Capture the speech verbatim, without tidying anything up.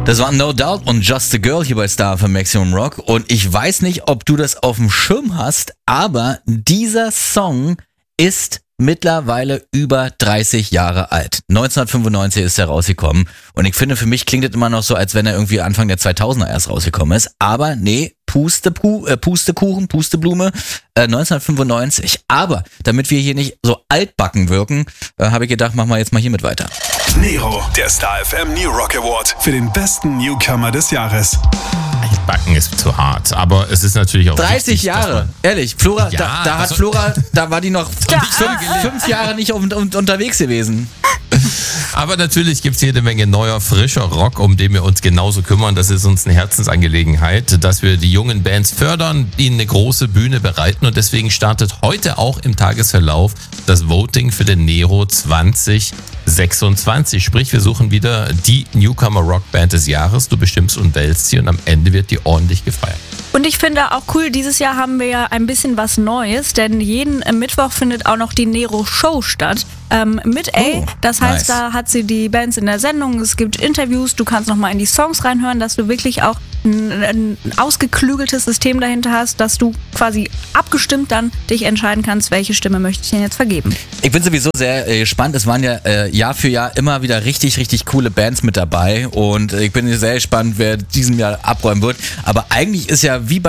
Das war No Doubt und Just a Girl hier bei Star für Maximum Rock. Und ich weiß nicht, ob du das auf dem Schirm hast, aber dieser Song ist mittlerweile über dreißig Jahre alt. neunzehnhundertfünfundneunzig ist er rausgekommen. Und ich finde, für mich klingt es immer noch so, als wenn er irgendwie Anfang der zweitausender erst rausgekommen ist. Aber nee, Pustepu- äh, Pustekuchen, Pusteblume, äh, neunzehnhundertfünfundneunzig. Aber damit wir hier nicht so altbacken wirken, äh, habe ich gedacht, machen wir jetzt mal hiermit weiter. Nero, der Star F M New Rock Award für den besten Newcomer des Jahres. Backen ist zu hart, aber es ist natürlich auch dreißig wichtig, Jahre, ehrlich. Flora, Ja, da, da hat also- Flora, da war die noch Ja. fünf, fünf Jahre nicht um, um, unterwegs gewesen. Aber natürlich gibt's jede Menge neuer, frischer Rock, um den wir uns genauso kümmern. Das ist uns eine Herzensangelegenheit, dass wir die jungen Bands fördern, ihnen eine große Bühne bereiten. Und deswegen startet heute auch im Tagesverlauf das Voting für den Nero zwanzig sechsundzwanzig. Sprich, wir suchen wieder die Newcomer Rockband des Jahres. Du bestimmst und wählst sie und am Ende wird die ordentlich gefeiert. Und ich finde auch cool, dieses Jahr haben wir ja ein bisschen was Neues, denn jeden Mittwoch findet auch noch die Nero Show statt. Ähm, mit A. Oh, das heißt, nice. da hat sie die Bands in der Sendung, es gibt Interviews, du kannst nochmal in die Songs reinhören, dass du wirklich auch ein, ein ausgeklügeltes System dahinter hast, dass du quasi abgestimmt dann dich entscheiden kannst, welche Stimme möchte ich denn jetzt vergeben. Ich bin sowieso sehr äh, gespannt. Es waren ja äh, Jahr für Jahr immer wieder richtig, richtig coole Bands mit dabei. Und äh, ich bin sehr gespannt, wer diesem Jahr abräumen wird. Aber eigentlich ist ja wie bei